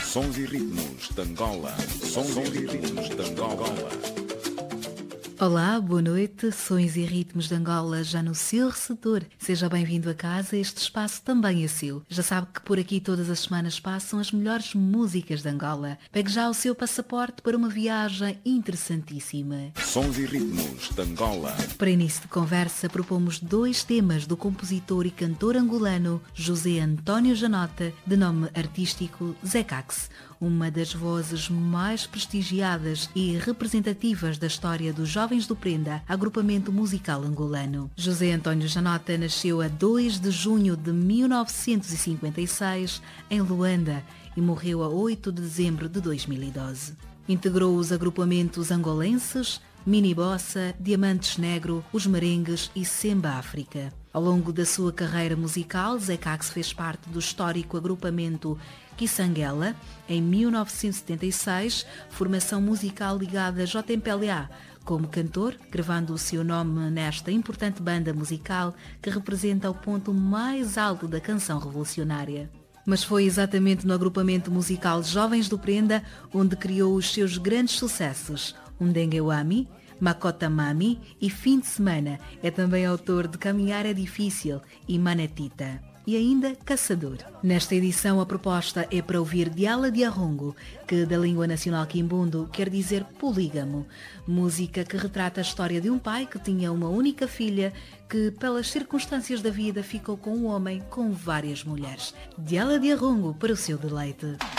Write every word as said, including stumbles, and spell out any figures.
Sons e ritmos de Angola. Sons e ritmos de Angola. Olá, boa noite. Sons e ritmos de Angola já no seu receptor. Seja bem-vindo a casa, este espaço também é seu. Já sabe que por aqui todas as semanas passam as melhores músicas de Angola. Pegue já o seu passaporte para uma viagem interessantíssima. Sons e ritmos de Angola. Para início de conversa, propomos dois temas do compositor e cantor angolano José António Janota, de nome artístico Zé Cax, uma das vozes mais prestigiadas e representativas da história dos Jovens do Prenda, agrupamento musical angolano. José António Janota nasceu a dois de junho de mil novecentos e cinquenta e seis em Luanda e morreu a oito de dezembro de dois mil e doze. Integrou os agrupamentos angolenses Mini Bossa, Diamantes Negro, Os Merengues e Semba África. Ao longo da sua carreira musical, Zé Cax fez parte do histórico agrupamento Kisangela, em mil novecentos e setenta e seis, formação musical ligada a J M P L A, como cantor, gravando o seu nome nesta importante banda musical que representa o ponto mais alto da canção revolucionária. Mas foi exatamente no agrupamento musical Jovens do Prenda onde criou os seus grandes sucessos, Undengewami, Makota Mami e Fim de Semana. É também autor de Caminhar é Difícil e Manatita. E ainda Caçador. Nesta edição a proposta é para ouvir Diala de Arrongo, que da língua nacional quimbundo quer dizer polígamo. Música que retrata a história de um pai que tinha uma única filha que, pelas circunstâncias da vida, ficou com um homem com várias mulheres. Diala de Arrongo para o seu deleite.